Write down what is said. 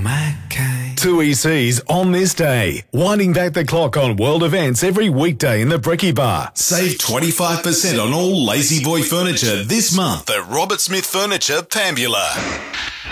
Two ECs on this day, winding back the clock on world events every weekday in the Brekkie Bar. Save 25% on all Lazy Boy furniture this month at Robert Smith Furniture, Pambula.